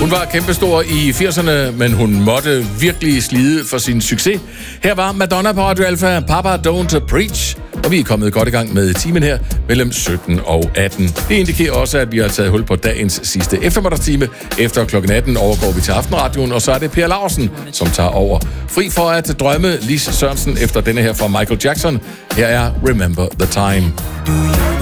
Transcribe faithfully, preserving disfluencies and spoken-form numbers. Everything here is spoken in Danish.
Hun var kæmpestor i firserne, men hun måtte virkelig slide for sin succes. Her var Madonna på Radio Alpha, Papa Don't Preach, og vi er kommet godt i gang med timen her mellem sytten og atten. Det indikerer også, at vi har taget hul på dagens sidste eftermiddagstime. Efter klokken atten overgår vi til Aftenradioen, og så er det Per Laursen, som tager over. Fri for at drømme, Lis Sørensen efter denne her fra Michael Jackson. Her er Remember the Time.